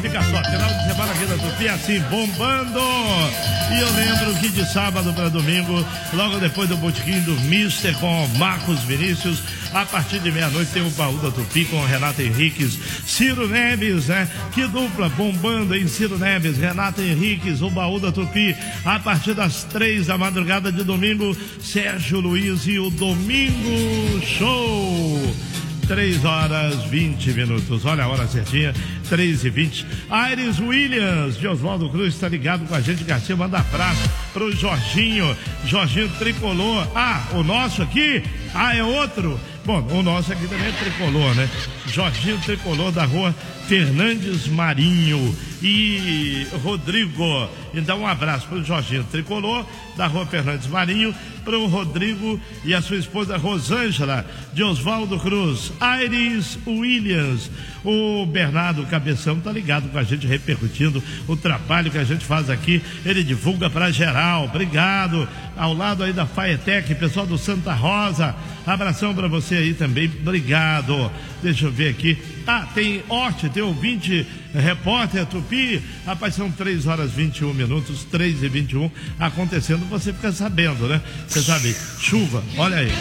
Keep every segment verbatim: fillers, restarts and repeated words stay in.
Fica só, final de semana aqui da Tupi, assim, bombando. E eu lembro que de sábado para domingo, logo depois do botequim do Mister com Marcos Vinícius, a partir de meia-noite tem o Baú da Tupi com Renata Henriques, Ciro Neves, né? Que dupla bombando em Ciro Neves, Renata Henriques, o Baú da Tupi. A partir das três da madrugada de domingo, Sérgio Luiz e o Domingo Show. três horas vinte minutos. Olha a hora certinha, três e vinte. Aires Williams, de Oswaldo Cruz, está ligado com a gente. Garcia, manda abraço pro Jorginho. Jorginho Tricolor. Ah, o nosso aqui? Ah, é outro? Bom, o nosso aqui também é Tricolor, né? Jorginho Tricolor da rua Fernandes Marinho e Rodrigo. Então, um abraço para o Jorginho Tricolor da rua Fernandes Marinho, para o Rodrigo e a sua esposa Rosângela, de Oswaldo Cruz. Aires Williams. O Bernardo Cabeção tá ligado com a gente, repercutindo o trabalho que a gente faz aqui. Ele divulga para geral. Obrigado. Ao lado aí da Faetec, pessoal do Santa Rosa. Abração para você aí também. Obrigado. Deixa eu ver aqui. Ah, tem Horte, tem ouvinte, repórter Tupi. Rapaz, são três horas e vinte e um minutos, três e vinte e um acontecendo, você fica sabendo, né? Você sabe, chuva, olha aí.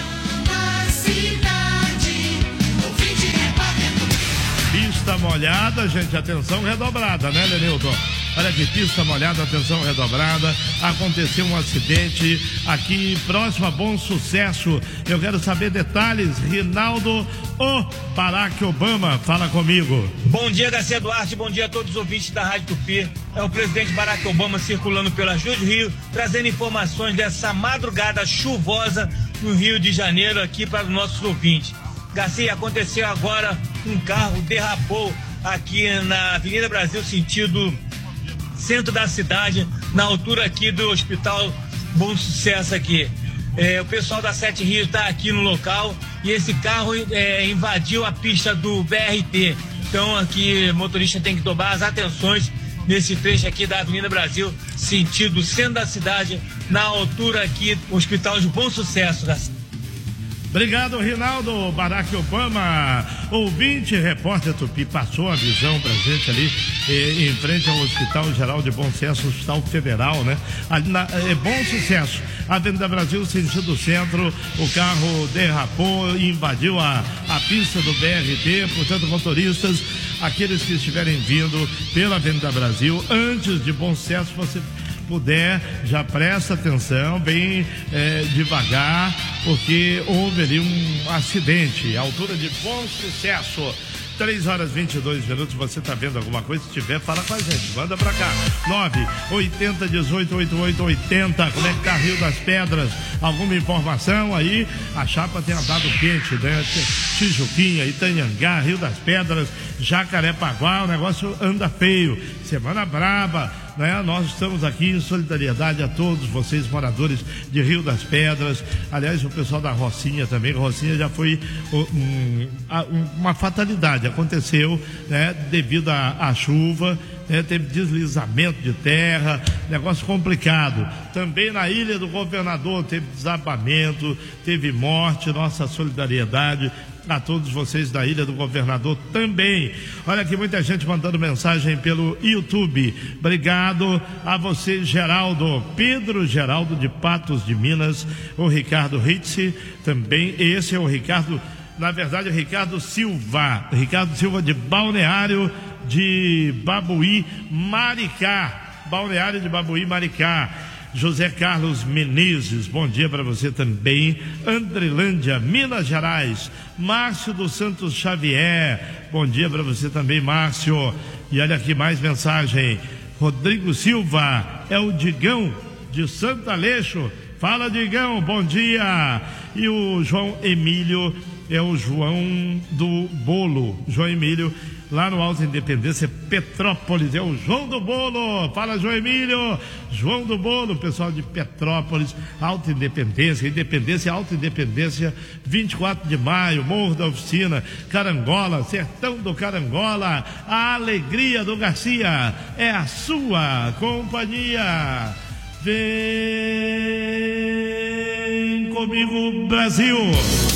Pista molhada, gente, atenção redobrada, né, Lenilton? Olha aqui, pista molhada, atenção redobrada. Aconteceu um acidente aqui próximo a Bom Sucesso. Eu quero saber detalhes. Rinaldo, o Barack Obama, fala comigo. Bom dia, Garcia Duarte, bom dia a todos os ouvintes da Rádio Tupi. É o presidente Barack Obama circulando pelas ruas do Rio, trazendo informações dessa madrugada chuvosa no Rio de Janeiro aqui para os nossos ouvintes. Garcia, aconteceu agora, um carro derrapou aqui na Avenida Brasil, sentido centro da cidade, na altura aqui do Hospital Bom Sucesso aqui. É, o pessoal da Sete Rios está aqui no local e esse carro é, invadiu a pista do B R T. Então aqui o motorista tem que tomar as atenções nesse trecho aqui da Avenida Brasil, sentido centro da cidade, na altura aqui do Hospital de Bom Sucesso. Obrigado, Rinaldo. Barack Obama, ouvinte, repórter Tupi, passou a visão pra gente ali eh, em frente ao Hospital Geral de Bom Sucesso, Hospital Federal, né? Ali na, é Bom Sucesso, Avenida Brasil, sentido centro, o carro derrapou e invadiu a, a pista do B R T, portanto, motoristas, aqueles que estiverem vindo pela Avenida Brasil, antes de Bom Sucesso, você puder, já presta atenção, bem é, devagar, porque houve ali um acidente, à altura de Bom Sucesso. três horas e vinte e dois minutos, você tá vendo alguma coisa? Se tiver, fala com a gente, manda pra cá. nove oitenta, dezoito, oitenta e oito, oitenta. Como é que tá Rio das Pedras? Alguma informação aí? A chapa tem andado quente, né? Tijuquinha, Itanhangá, Rio das Pedras, Jacarepaguá, o negócio anda feio. Semana braba, né? Nós estamos aqui em solidariedade a todos vocês, moradores de Rio das Pedras. Aliás, o pessoal da Rocinha também. Rocinha já foi um, uma fatalidade. Aconteceu, né, devido à chuva, né, teve deslizamento de terra, negócio complicado. Também na Ilha do Governador teve desabamento, teve morte. Nossa solidariedade a todos vocês da Ilha do Governador também. Olha aqui, muita gente mandando mensagem pelo YouTube. Obrigado a você, Geraldo. Pedro Geraldo de Patos de Minas. O Ricardo Ritzi também. Esse é o Ricardo, na verdade, é o Ricardo Silva. Ricardo Silva de Balneário de Babuí, Maricá. Balneário de Babuí, Maricá. José Carlos Menezes, bom dia para você também. Andrelândia, Minas Gerais. Márcio dos Santos Xavier, bom dia para você também, Márcio. E olha aqui mais mensagem. Rodrigo Silva, é o Digão de Santo Aleixo. Fala, Digão, bom dia. E o João Emílio, é o João do Bolo. João Emílio, lá no Alto Independência, Petrópolis, é o João do Bolo. Fala, João Emílio. João do Bolo, pessoal de Petrópolis, Alto Independência, Independência, Alto Independência, vinte e quatro de maio, Morro da Oficina, Carangola, Sertão do Carangola. A alegria do Garcia é a sua companhia. Vem comigo, Brasil.